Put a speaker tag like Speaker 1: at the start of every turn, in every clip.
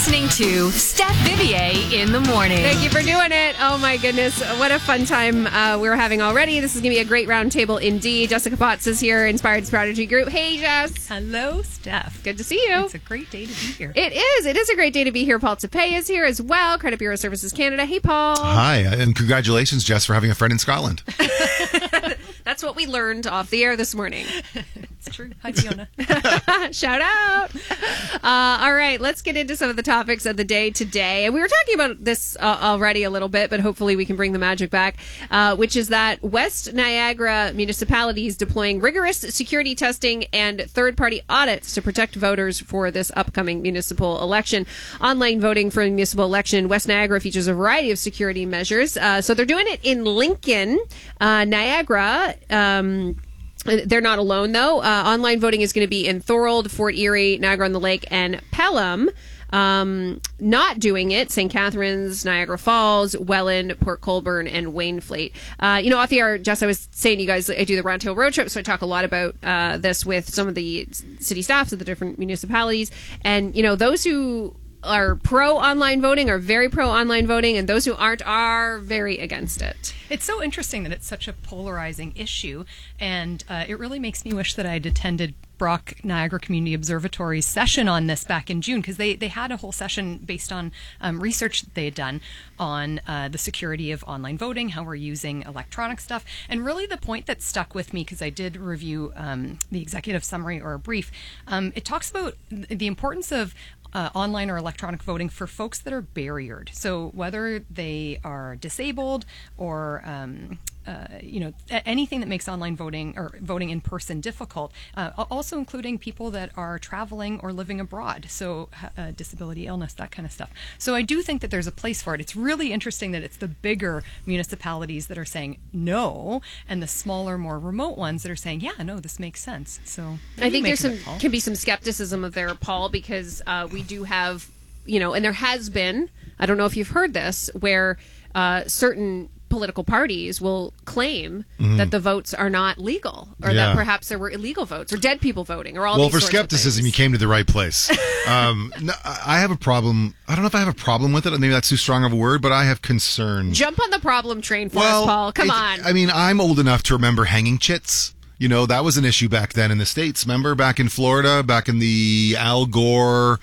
Speaker 1: listening to Steph Vivier in the morning.
Speaker 2: Thank you for doing it. Oh my goodness. What a fun time we're having already. This is going to be a great roundtable indeed. Jessica Potts is here, Inspired Strategy Group. Hey, Jess.
Speaker 3: Hello, Steph.
Speaker 2: Good to see you.
Speaker 3: It's a great day to be here.
Speaker 2: It is. It is a great day to be here. Paul Tapei is here as well. Credit Bureau Services Canada. Hey, Paul.
Speaker 4: Hi, and congratulations, Jess, for having a friend in Scotland.
Speaker 2: That's what we learned off the air this morning.
Speaker 3: It's true. Hi, Fiona.
Speaker 2: Shout out. All right, let's get into some of the topics of the day today. And we were talking about this already a little bit, but hopefully we can bring the magic back, which is that West Niagara municipality is deploying rigorous security testing and third-party audits to protect voters for this upcoming municipal election. Online voting for a municipal election in West Niagara features a variety of security measures. So they're doing it in Lincoln, Niagara. They're not alone, though. Online voting is going to be in Thorold, Fort Erie, Niagara-on-the-Lake, and Pelham. Not doing it, St. Catharines, Niagara Falls, Welland, Port Colborne, and Waynflete. Off the air, Jess, I was saying to you guys, I do the Roundtable Road Trip, so I talk a lot about this with some of the city staffs of the different municipalities. And, those who are pro online voting are very pro online voting, and those who aren't are very against it.
Speaker 3: It's so interesting that it's such a polarizing issue, and it really makes me wish that I'd attended Brock Niagara Community Observatory's session on this back in June, because they had a whole session based on research that they had done on the security of online voting, how we're using electronic stuff. And really the point that stuck with me, because I did review the executive summary or a brief, it talks about the importance of online or electronic voting for folks that are barriered. So whether they are disabled or anything that makes online voting or voting in person difficult, also including people that are traveling or living abroad, so disability, illness, that kind of stuff. So I do think that there's a place for it. It's really interesting that it's the bigger municipalities that are saying no, and the smaller, more remote ones that are saying, yeah, no, this makes sense. So
Speaker 2: I think can be some skepticism of there, Paul, because we do have, and there has been, I don't know if you've heard this, where certain political parties will claim that the votes are not legal, or that perhaps there were illegal votes or dead people voting, or all these sorts of things. Well, for skepticism,
Speaker 4: you came to the right place. I have a problem. I don't know if I have a problem with it. Maybe that's too strong of a word, but I have concerns.
Speaker 2: Jump on the problem train for us, Paul. Come on.
Speaker 4: I mean, I'm old enough to remember hanging chits. That was an issue back then in the States. Remember back in Florida, back in the Al Gore.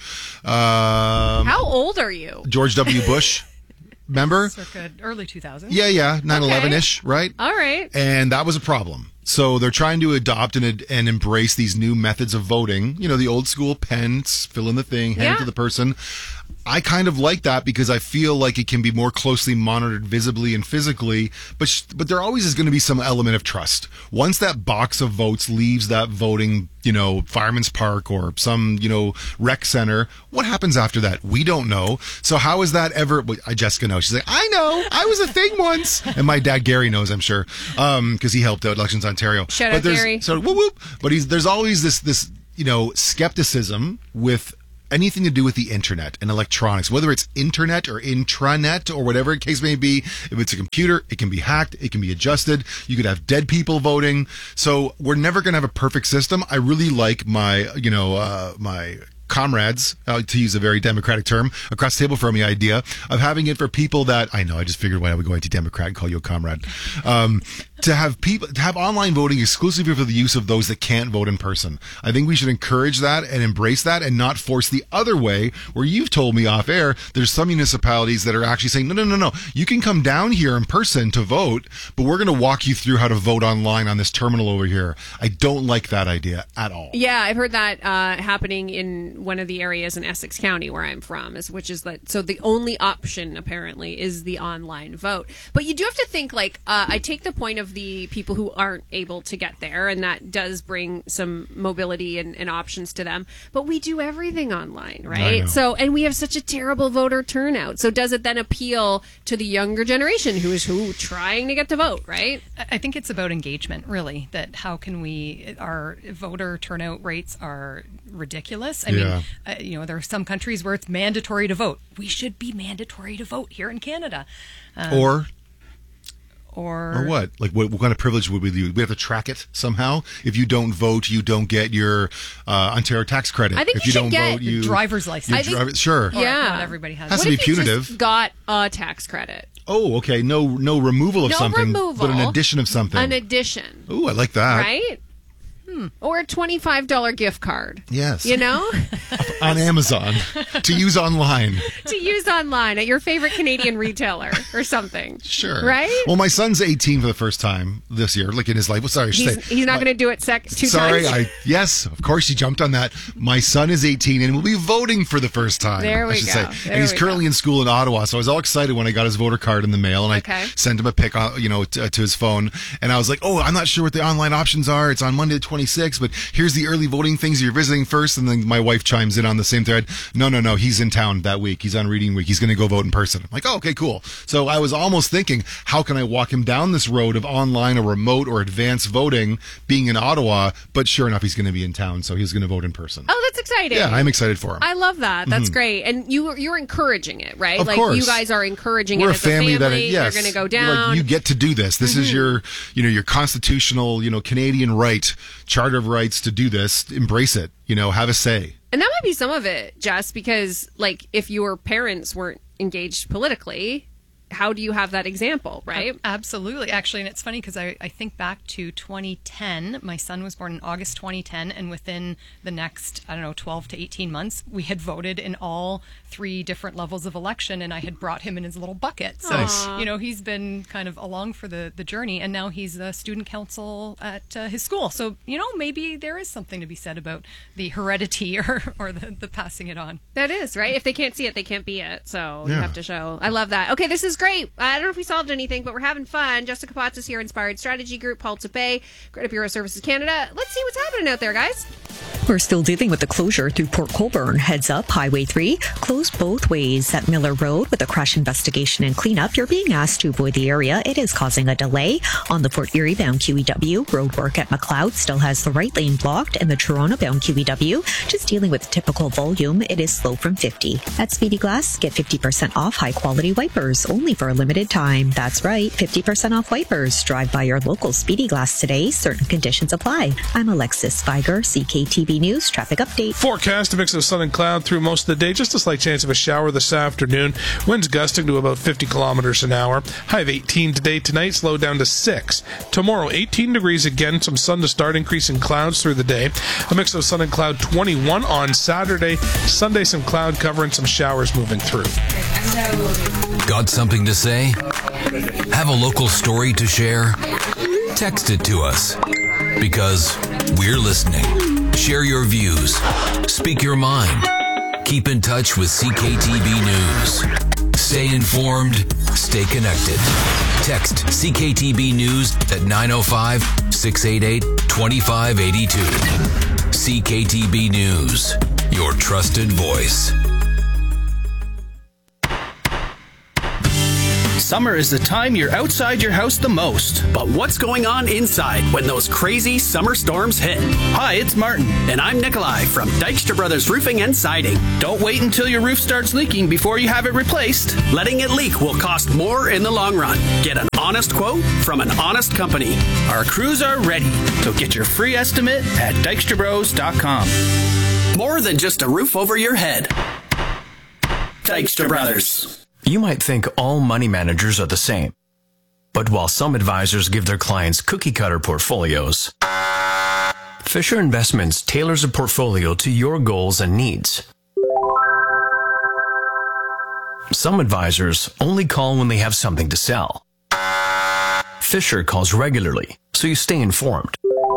Speaker 2: How old are you?
Speaker 4: George W. Bush. Remember?
Speaker 3: Circa early 2000s.
Speaker 4: Yeah, 9/11-ish, right?
Speaker 2: All right.
Speaker 4: And that was a problem. So they're trying to adopt and embrace these new methods of voting. The old school pens, fill in the thing, hand it to the person. I kind of like that because I feel like it can be more closely monitored visibly and physically, but there always is going to be some element of trust. Once that box of votes leaves that voting, Fireman's Park or some, rec center, what happens after that? We don't know. So how is that ever? Jessica knows. She's like, I know. I was a thing once. And my dad, Gary, knows, I'm sure, because he helped out Elections Ontario.
Speaker 2: Shout out, Gary.
Speaker 4: So, whoop, whoop. But there's always this skepticism with anything to do with the internet and electronics, whether it's internet or intranet or whatever the case may be. If it's a computer, it can be hacked, it can be adjusted. You could have dead people voting. So we're never going to have a perfect system. I really like my, my comrades, to use a very democratic term, across the table from the idea of having it for people that, I know, I just figured why I would go anti-democrat and call you a comrade, to have online voting exclusively for the use of those that can't vote in person. I think we should encourage that and embrace that and not force the other way, where you've told me off air, there's some municipalities that are actually saying, no, you can come down here in person to vote, but we're going to walk you through how to vote online on this terminal over here. I don't like that idea at all.
Speaker 2: Yeah, I've heard that happening in one of the areas in Essex County where I'm from, so the only option apparently is the online vote. But you do have to think, I take the point of the people who aren't able to get there, and that does bring some mobility and options to them. But we do everything online, right? So, and we have such a terrible voter turnout. So does it then appeal to the younger generation who is trying to get to vote, right?
Speaker 3: I think it's about engagement, really, that how can our voter turnout rates are ridiculous. I mean, there are some countries where it's mandatory to vote. We should be mandatory to vote here in Canada. Or
Speaker 4: what? Like, what kind of privilege would we do? We have to track it somehow. If you don't vote, you don't get your Ontario tax credit.
Speaker 2: I think
Speaker 4: if
Speaker 2: you should
Speaker 4: don't
Speaker 2: get
Speaker 4: vote, you
Speaker 3: driver's license.
Speaker 4: Sure.
Speaker 3: Or
Speaker 2: Yeah.
Speaker 3: not everybody has.
Speaker 4: Has
Speaker 3: it.
Speaker 4: to be
Speaker 2: What if you
Speaker 4: punitive.
Speaker 2: just got a tax credit?
Speaker 4: Oh, okay. No removal of
Speaker 2: No
Speaker 4: something,
Speaker 2: removal.
Speaker 4: but an addition of something.
Speaker 2: An addition,
Speaker 4: Ooh, I like that.
Speaker 2: right? Or a $25 gift card.
Speaker 4: Yes.
Speaker 2: You know?
Speaker 4: On Amazon to use online.
Speaker 2: To use online at your favorite Canadian retailer or something.
Speaker 4: Sure.
Speaker 2: Right?
Speaker 4: Well, my son's 18 for the first time this year, like in his life. Well, sorry, I should say.
Speaker 2: He's not going to do it two
Speaker 4: Sorry,
Speaker 2: times.
Speaker 4: yes, of course you jumped on that. My son is 18 and will be voting for the first time.
Speaker 2: There we
Speaker 4: I should
Speaker 2: go.
Speaker 4: say.
Speaker 2: There
Speaker 4: And he's
Speaker 2: we
Speaker 4: currently
Speaker 2: go.
Speaker 4: in school in Ottawa, so I was all excited when I got his voter card in the mail, and
Speaker 2: Okay.
Speaker 4: I sent him a pic, to his phone, and I was like, "Oh, I'm not sure what the online options are. It's on Monday the 26th, but here's the early voting things you're visiting first." And then my wife chimes in on the same thread. No, he's in town that week. He's on reading week. He's going to go vote in person. I'm like, oh, okay, cool. So I was almost thinking, how can I walk him down this road of online or remote or advanced voting being in Ottawa? But sure enough, he's going to be in town, so he's going to vote in person.
Speaker 2: Oh, that's exciting.
Speaker 4: Yeah, I'm excited for him.
Speaker 2: I love that. That's great. And you're encouraging it, right?
Speaker 4: Of
Speaker 2: like
Speaker 4: course.
Speaker 2: you guys are encouraging
Speaker 4: We're
Speaker 2: it
Speaker 4: a
Speaker 2: as
Speaker 4: family
Speaker 2: a family.
Speaker 4: that yes,
Speaker 2: You're going to go
Speaker 4: you're like,
Speaker 2: down. Mm-hmm.
Speaker 4: you get to do this. This is your constitutional, Canadian right, Charter of Rights to do this. Embrace it. Have a say.
Speaker 2: And that might be some of it, Jess, because like if your parents weren't engaged politically, how do you have that example, right?
Speaker 3: Absolutely. Actually, and it's funny because I think back to 2010. My son was born in August 2010, and within the next, 12 to 18 months, we had voted in all 3 different levels of election, and I had brought him in his little bucket. So,
Speaker 2: Nice.
Speaker 3: He's been kind of along for the journey, and now he's a student council at his school. So, maybe there is something to be said about the heredity or the passing it on.
Speaker 2: That is, right? If they can't see it, they can't be it. So you
Speaker 4: Yeah.
Speaker 2: have to show. I love that. Okay, this is great. I don't know if we solved anything, but we're having fun. Jessica Potts is here, Inspired Strategy Group, Paulta Bay, Credit Bureau Services Canada. Let's see what's happening out there, guys.
Speaker 5: We're still dealing with the closure through Port Colborne. Heads up, Highway 3 closed both ways at Miller Road with a crash investigation and cleanup. You're being asked to avoid the area. It is causing a delay. On the Fort Erie bound QEW, road work at McLeod still has the right lane blocked, and the Toronto bound QEW just dealing with typical volume. It is slow from 50. At Speedy Glass, get 50% off high quality wipers only for a limited time. That's right, 50% off wipers. Drive by your local Speedy Glass today. Certain conditions apply. I'm Alexis Viger, CKTV News Traffic Update.
Speaker 6: Forecast, a mix of sun and cloud through most of the day. Just a slight chance of a shower this afternoon. Winds gusting to about 50 kilometers an hour. High of 18 today. Tonight, slow down to 6. Tomorrow, 18 degrees again. Some sun to start. Increasing clouds through the day. A mix of sun and cloud. 21 on Saturday. Sunday, some cloud cover and some showers moving through.
Speaker 7: Got something to say? Have a local story to share? Text it to us, because we're listening. Share your views. Speak your mind. Keep in touch with CKTB News. Stay informed. Stay connected. Text CKTB News at 905-688-2582. CKTB News, your trusted voice.
Speaker 8: Summer is the time you're outside your house the most. But what's going on inside when those crazy summer storms hit? Hi, it's Martin. And I'm Nikolai from Dykstra Brothers Roofing and Siding. Don't wait until your roof starts leaking before you have it replaced. Letting it leak will cost more in the long run. Get an honest quote from an honest company. Our crews are ready. So get your free estimate at dykstrabros.com. More than just a roof over your head. Dykstra Brothers.
Speaker 9: You might think all money managers are the same. But while some advisors give their clients cookie-cutter portfolios, Fisher Investments tailors a portfolio to your goals and needs. Some advisors only call when they have something to sell. Fisher calls regularly, so you stay informed.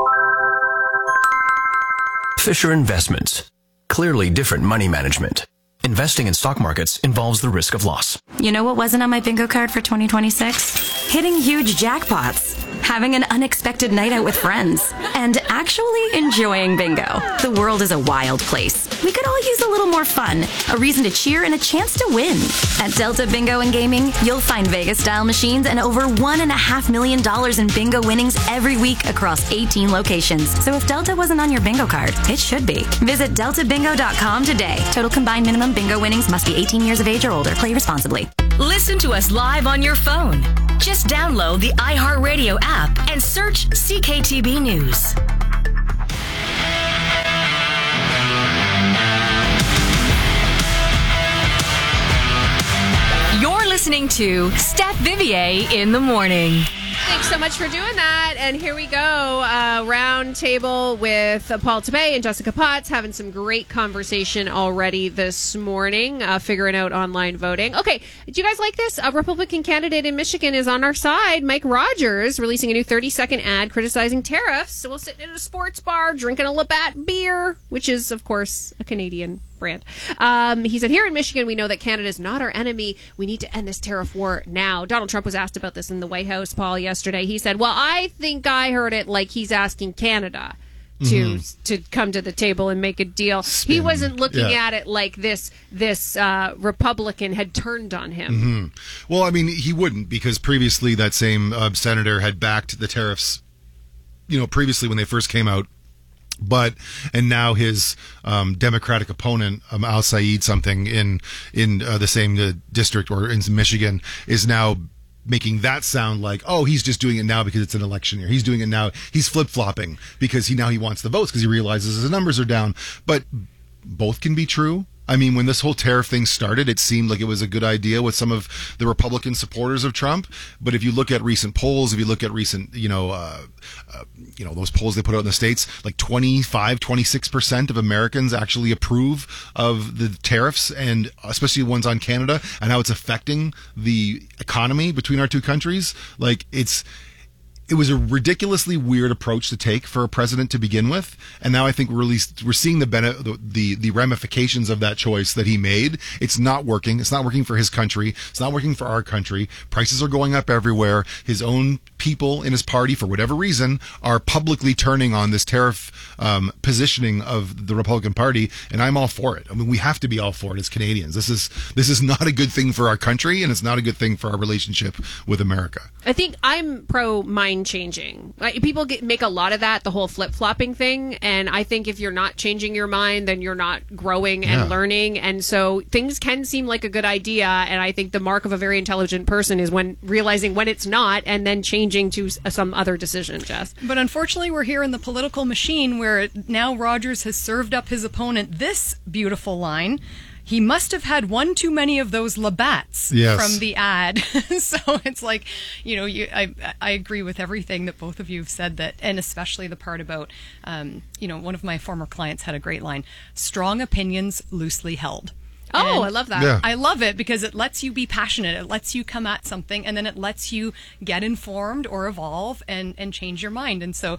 Speaker 9: Fisher Investments. Clearly different money management. Investing in stock markets involves the risk of loss.
Speaker 10: You know what wasn't on my bingo card for 2026? Hitting huge jackpots, having an unexpected night out with friends, and actually enjoying bingo. The world is a wild place. We could all use a little more fun, a reason to cheer, and a chance to win. At Delta Bingo and Gaming, you'll find Vegas-style machines and over $1.5 million in bingo winnings every week across 18 locations. So if Delta wasn't on your bingo card, it should be. Visit deltabingo.com today. Total combined minimum bingo winnings must be 18 years of age or older. Play responsibly.
Speaker 1: Listen to us live on your phone. Just download the iHeartRadio app and search CKTB News. You're listening to Steph Vivier in the morning.
Speaker 2: Thanks so much for doing that. And here we go. Round table with Paul Tabay and Jessica Potts having some great conversation already this morning, figuring out online voting. Okay, do you guys like this? A Republican candidate in Michigan is on our side. Mike Rogers releasing a new 30-second ad criticizing tariffs while sitting in a sports bar drinking a Labatt beer, which is, of course, a Canadian brand. He said, here in Michigan, we know that Canada is not our enemy. We need to end this tariff war now. Donald Trump was asked about this in the White House, Paul, yesterday. He said, well, I think I heard it like he's asking Canada to come to the table and make a deal. He wasn't looking at it like this Republican had turned on him.
Speaker 4: Well, I mean, he wouldn't, because previously that same senator had backed the tariffs, previously when they first came out. And now his Democratic opponent, Al Saeed something in the same district or in Michigan, is now making that sound like, oh, he's just doing it now because it's an election year. He's doing it now. He's flip-flopping because he wants the votes because he realizes his numbers are down. But both can be true. I mean, when this whole tariff thing started, it seemed like it was a good idea with some of the Republican supporters of Trump. But if you look at recent polls, if you look at recent, those polls they put out in the States, like 26% of Americans actually approve of the tariffs, and especially the ones on Canada and how it's affecting the economy between our two countries. Like, it was a ridiculously weird approach to take for a president to begin with, and now I think we're seeing the ramifications of that choice that he made. It's not working. It's not working for his country. It's not working for our country. Prices are going up everywhere. His own people in his party, for whatever reason, are publicly turning on this tariff positioning of the Republican Party, and I'm all for it. I mean, we have to be all for it as Canadians. This is not a good thing for our country, and it's not a good thing for our relationship with America.
Speaker 2: I think I'm pro mind changing. People make a lot of that, the whole flip-flopping thing, and I think if you're not changing your mind, then you're not growing and learning, and so things can seem like a good idea, and I think the mark of a very intelligent person is when realizing when it's not and then changing to some other decision, Jess.
Speaker 3: But unfortunately, we're here in the political machine where now Rogers has served up his opponent this beautiful line. He must have had one too many of those Labatts from the ad. So it's like, I agree with everything that both of you have said, that, and especially the part about, one of my former clients had a great line: strong opinions loosely held.
Speaker 2: Oh, I love that.
Speaker 4: Yeah.
Speaker 3: I love it because it lets you be passionate. It lets you come at something, and then it lets you get informed or evolve and change your mind. And so,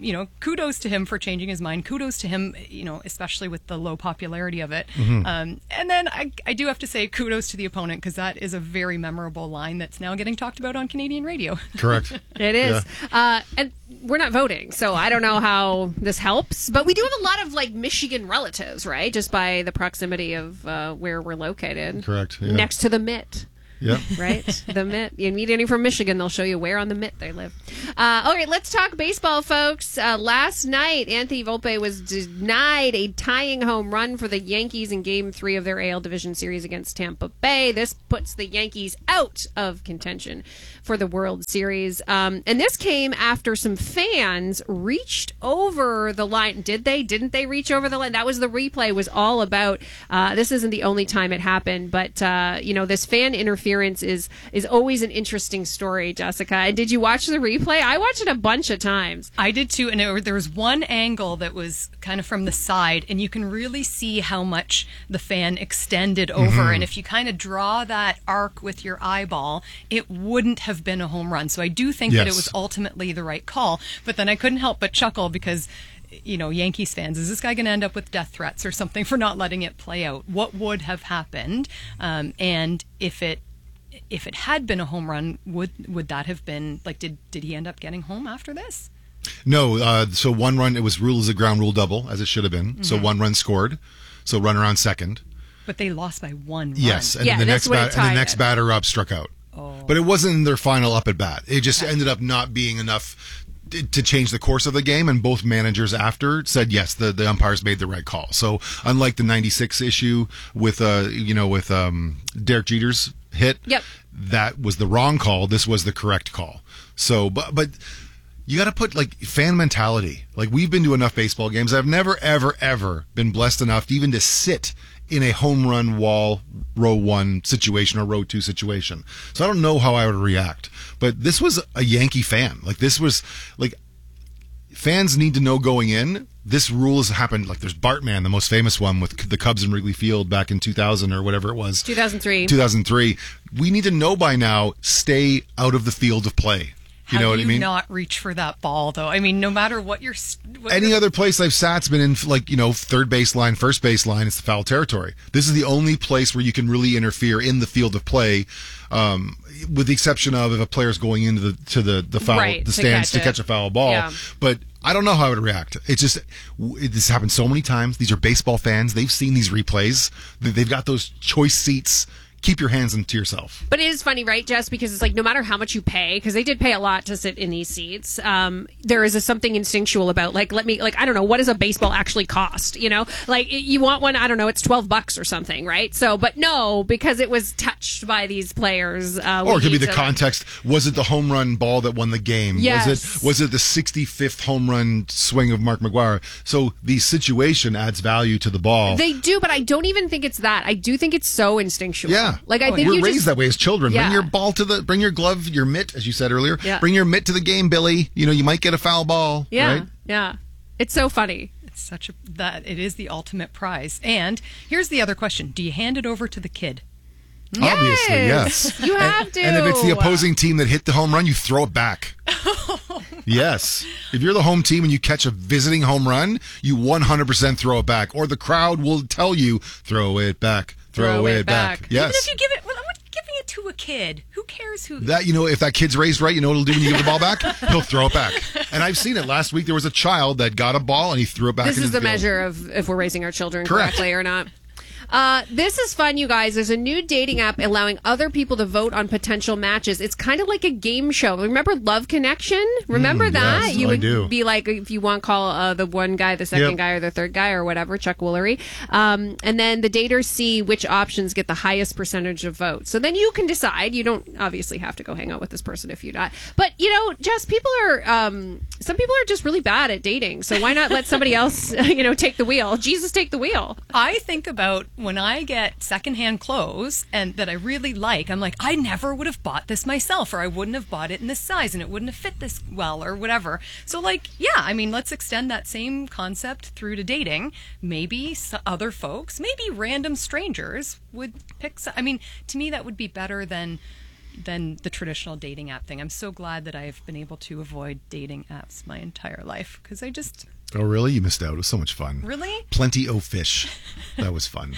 Speaker 3: kudos to him for changing his mind. Kudos to him, especially with the low popularity of it. And then I do have to say kudos to the opponent, because that is a very memorable line that's now getting talked about on Canadian radio.
Speaker 4: Correct.
Speaker 2: It is. Yeah. And we're not voting, so I don't know how this helps. But we do have a lot of Michigan relatives, right? Just by the proximity of where we're located.
Speaker 4: Correct. Yeah.
Speaker 2: Next to the Mitt.
Speaker 4: Yeah.
Speaker 2: Right? The Mitt. You meet any from Michigan, they'll show you where on the Mitt they live. Okay, let's talk baseball, folks. Last night, Anthony Volpe was denied a tying home run for the Yankees in Game 3 of their AL Division Series against Tampa Bay. This puts the Yankees out of contention for the World Series. And this came after some fans reached over the line. Did they? Didn't they reach over the line? That was the replay was all about. This isn't the only time it happened, but, this fan interference is always an interesting story, Jessica. And did you watch the replay? I watched it a bunch of times.
Speaker 3: I did too, and there was one angle that was kind of from the side, and you can really see how much the fan extended over. And if you kind of draw that arc with your eyeball, it wouldn't have been a home run. So I do think that it was ultimately the right call. But then I couldn't help but chuckle because, Yankees fans, is this guy going to end up with death threats or something for not letting it play out? What would have happened? And if it had been a home run, would that have been did he end up getting home after this?
Speaker 4: No. So one run, it was ruled as a ground rule double, as it should have been. So one run scored. So runner on second.
Speaker 3: But they lost by one run.
Speaker 4: Yes, and the next batter up struck out. Oh. But it wasn't their final up at bat. It just ended up not being enough to change the course of the game, and both managers after said yes, the umpires made the right call. So unlike the '96 issue with Derek Jeter's hit.
Speaker 2: Yep.
Speaker 4: That was the wrong call. This was the correct call. So, but you got to put like fan mentality. Like we've been to enough baseball games. I've never, ever, ever been blessed enough to even to sit in a home run wall row 1 situation or row 2 situation. So I don't know how I would react. But this was a Yankee fan. Like this was like fans need to know going in. This rule has happened. Like there's Bartman, the most famous one with the Cubs in Wrigley Field back in 2000 or whatever it was. 2003. We need to know by now, stay out of the field of play. You know what I mean?
Speaker 3: Not reach for that ball, though. I mean, no matter what your
Speaker 4: any other place I've sat's been in, like, you know, third baseline, first baseline, it's the foul territory. This is the only place where you can really interfere in the field of play, with the exception of if a player's going into the foul, the stands to catch a foul ball.
Speaker 2: Yeah.
Speaker 4: But I don't know how I would react. It's just this happened so many times. These are baseball fans. They've seen these replays. They've got those choice seats. Keep your hands to yourself.
Speaker 2: But it is funny, right, Jess? Because it's like no matter how much you pay, because they did pay a lot to sit in these seats, there is something instinctual about I don't know, what does a baseball actually cost? You know, like you want one, I don't know, it's $12 or something, right? So, but no, because it was touched by these players.
Speaker 4: Or it could be the context. Was it the home run ball that won the game?
Speaker 2: Yes.
Speaker 4: Was it the 65th home run swing of Mark McGwire? So the situation adds value to the ball.
Speaker 2: They do, but I don't even think it's that. I do think it's so instinctual.
Speaker 4: Yeah.
Speaker 2: Like I think
Speaker 4: we're raised that way as children.
Speaker 2: Yeah.
Speaker 4: Bring your glove, your mitt, as you said earlier.
Speaker 2: Yeah.
Speaker 4: Bring your mitt to the game, Billy. You know, you might get a foul ball.
Speaker 2: Yeah.
Speaker 4: Right?
Speaker 2: Yeah. It's so funny.
Speaker 3: It's it is the ultimate prize. And here's the other question. Do you hand it over to the kid?
Speaker 4: Obviously, yes.
Speaker 2: You have to.
Speaker 4: And if it's the opposing team that hit the home run, you throw it back. Yes. If you're the home team and you catch a visiting home run, you 100% throw it back. Or the crowd will tell you, throw it back. Throw it back. Yes.
Speaker 3: Even if you give it, I'm giving it to a kid. Who cares who?
Speaker 4: That, you know, if that kid's raised right, you know what he'll do when you give the ball back? He'll throw it back. And I've seen it. Last week there was a child that got a ball and he threw it back.
Speaker 2: This
Speaker 4: into
Speaker 2: is the
Speaker 4: field.
Speaker 2: measure of if we're raising our children
Speaker 4: Correct.
Speaker 2: correctly or not. This is fun, you guys. There's a new dating app allowing other people to vote on potential matches. It's kind of like a game show. Remember Love Connection? Remember that?
Speaker 4: Yes,
Speaker 2: you would
Speaker 4: I do.
Speaker 2: be like, if you want, call the one guy, the second guy, or the third guy, or whatever, Chuck Woolery. And then the daters see which options get the highest percentage of votes. So then you can decide. You don't obviously have to go hang out with this person if you're not. But, you know, Jess, people are, some people are just really bad at dating. So why not let somebody else, take the wheel? Jesus, take the wheel.
Speaker 3: I think about when I get secondhand clothes and that I really like, I'm like, I never would have bought this myself, or I wouldn't have bought it in this size and it wouldn't have fit this well or whatever. So let's extend that same concept through to dating. Maybe other folks, maybe random strangers would pick to me that would be better than the traditional dating app thing. I'm so glad that I've been able to avoid dating apps my entire life because I just...
Speaker 4: Oh, really? You missed out. It was so much fun.
Speaker 3: Really?
Speaker 4: Plenty of fish. That was fun.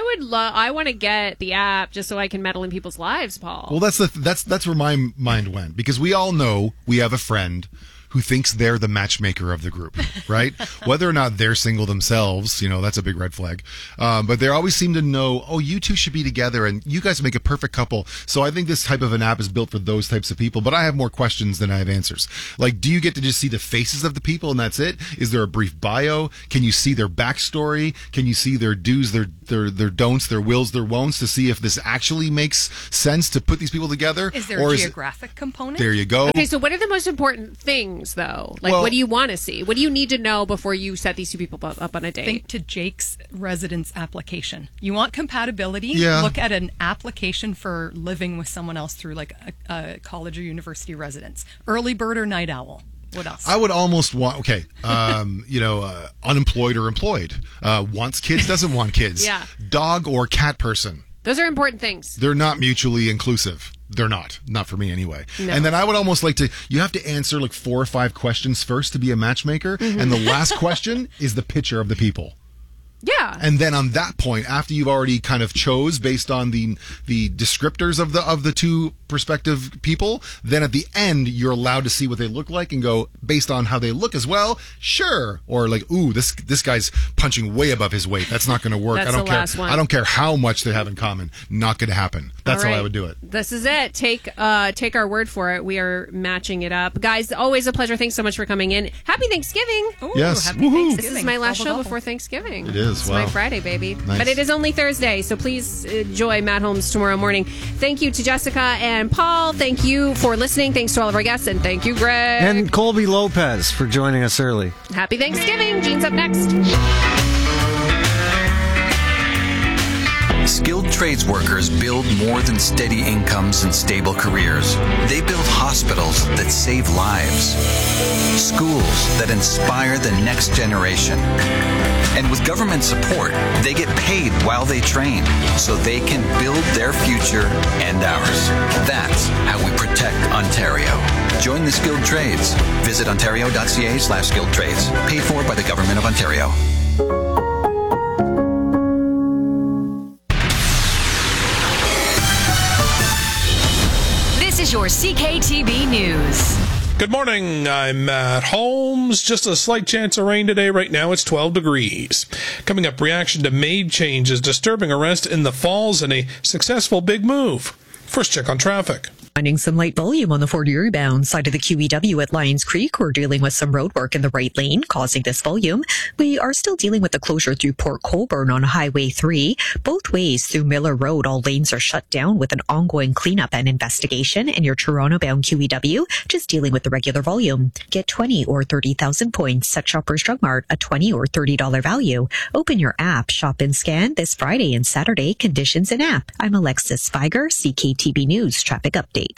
Speaker 2: I want to get the app just so I can meddle in people's lives, Paul.
Speaker 4: Well, that's where my mind went, because we all know we have a friend who thinks they're the matchmaker of the group, right? Whether or not they're single themselves, that's a big red flag. But they always seem to know, oh, you two should be together and you guys make a perfect couple. So I think this type of an app is built for those types of people. But I have more questions than I have answers. Like, do you get to just see the faces of the people and that's it? Is there a brief bio? Can you see their backstory? Can you see their do's, their don'ts, their wills, their won'ts, to see if this actually makes sense to put these people together?
Speaker 3: Is there a geographic component?
Speaker 4: There you go.
Speaker 2: Okay, so what are the most important things, though? What do you want to see? What do you need to know before you set these two people up on a date?
Speaker 3: Think to Jake's residence application. You want compatibility?
Speaker 4: Yeah.
Speaker 3: Look at an application for living with someone else through like a college or university residence. Early bird or night owl? What else?
Speaker 4: I would almost want, unemployed or employed. Wants kids, doesn't want kids.
Speaker 2: Yeah.
Speaker 4: Dog or cat person.
Speaker 2: Those are important things.
Speaker 4: They're not mutually inclusive. They're not for me anyway.
Speaker 2: No.
Speaker 4: And then I would almost like to, you have to answer like 4 or 5 questions first to be a matchmaker. Mm-hmm. And the last question is the picture of the people.
Speaker 2: Yeah.
Speaker 4: And then on that point, after you've already kind of chose based on the descriptors of the two prospective people, then at the end you're allowed to see what they look like and go, based on how they look as well, sure. Or like, ooh, this guy's punching way above his weight. That's not going to work.
Speaker 2: That's
Speaker 4: I don't
Speaker 2: the
Speaker 4: care.
Speaker 2: last one.
Speaker 4: I don't care how much they have in common. Not going to happen. That's how I would do it.
Speaker 2: This is it. Take our word for it. We are matching it up, guys. Always a pleasure. Thanks so much for coming in. Happy Thanksgiving.
Speaker 3: Ooh,
Speaker 4: yes.
Speaker 3: Happy
Speaker 4: Woohoo.
Speaker 3: Thanksgiving.
Speaker 2: This is my last show
Speaker 3: Gobble,
Speaker 2: before Thanksgiving.
Speaker 4: It is. is.
Speaker 2: It's my Friday, baby.
Speaker 4: Nice.
Speaker 2: But it is only Thursday, so please enjoy Matt Holmes tomorrow morning. Thank you to Jessica and Paul. Thank you for listening. Thanks to all of our guests, and thank you, Greg.
Speaker 11: And Colby Lopez for joining us early.
Speaker 2: Happy Thanksgiving. Gene's up next.
Speaker 12: Skilled trades workers build more than steady incomes and stable careers. They build hospitals that save lives, schools that inspire the next generation. And with government support, they get paid while they train so they can build their future and ours. That's how we protect Ontario. Join the skilled trades. Visit ontario.ca/skilled trades. Paid for by the Government of Ontario.
Speaker 1: This is your CKTB News.
Speaker 6: Good morning, I'm Matt Holmes. Just a slight chance of rain today. Right now it's 12 degrees. Coming up, reaction to maid changes, disturbing arrest in the Falls, and a successful big move. First check on traffic.
Speaker 5: Finding some light volume on the Fort Erie bound side of the QEW at Lions Creek. We're dealing with some road work in the right lane causing this volume. We are still dealing with the closure through Port Colborne on Highway 3. Both ways through Miller Road, all lanes are shut down with an ongoing cleanup and investigation. And your Toronto bound QEW, just dealing with the regular volume. Get 20 or 30,000 points at Shoppers Drug Mart, a $20 or $30 value. Open your app, shop and scan this Friday and Saturday. Conditions in app. I'm Alexis Spiger, CKTB News Traffic Update.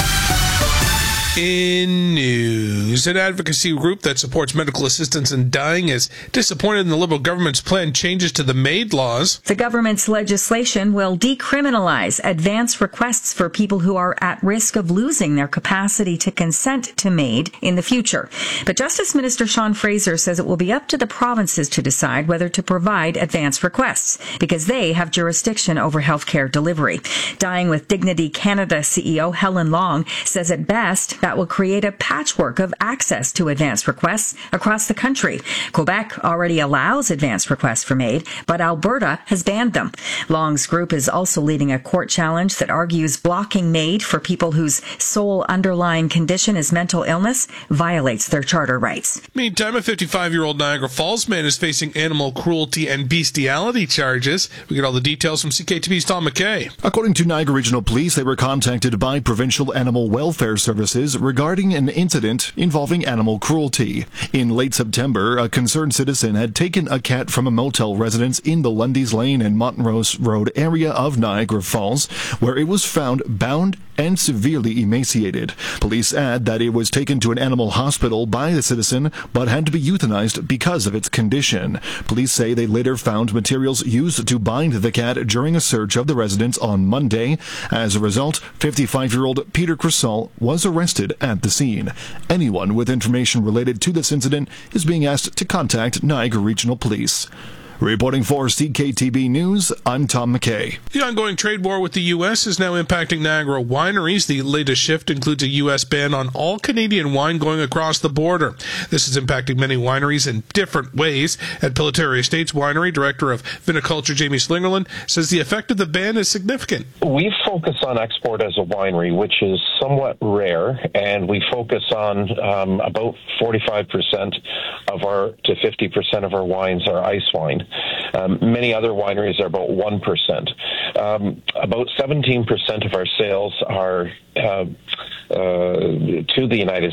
Speaker 6: In news, an advocacy group that supports medical assistance in dying is disappointed in the Liberal government's planned changes to the MAID laws.
Speaker 13: The government's legislation will decriminalize advance requests for people who are at risk of losing their capacity to consent to MAID in the future. But Justice Minister Sean Fraser says it will be up to the provinces to decide whether to provide advance requests because they have jurisdiction over healthcare delivery. Dying with Dignity Canada CEO Helen Long says at best that will create a patchwork of access to advance requests across the country. Quebec already allows advance requests for MAID, but Alberta has banned them. Long's group is also leading a court challenge that argues blocking MAID for people whose sole underlying condition is mental illness violates their charter rights.
Speaker 6: Meantime, a 55-year-old Niagara Falls man is facing animal cruelty and bestiality charges. We get all the details from CKTV's Tom McKay.
Speaker 14: According to Niagara Regional Police, they were contacted by Provincial Animal Welfare Services regarding an incident involving animal cruelty. In late September, a concerned citizen had taken a cat from a motel residence in the Lundy's Lane and Montrose Road area of Niagara Falls, where it was found bound and severely emaciated. Police add that it was taken to an animal hospital by the citizen, but had to be euthanized because of its condition. Police say they later found materials used to bind the cat during a search of the residence on Monday. As a result, 55-year-old Peter Cressall was arrested at the scene. Anyone with information related to this incident is being asked to contact Niagara Regional Police. Reporting for CKTB News, I'm Tom McKay.
Speaker 6: The ongoing trade war with the U.S. is now impacting Niagara wineries. The latest shift includes a U.S. ban on all Canadian wine going across the border. This is impacting many wineries in different ways. At Pilotary Estates Winery, Director of Viniculture Jamie Slingerland says the effect of the ban is significant.
Speaker 15: We focus on export as a winery, which is somewhat rare, and we focus on about 45% to 50% of our wines are ice wine. Many other wineries are about 1%. About 17% of our sales are to the United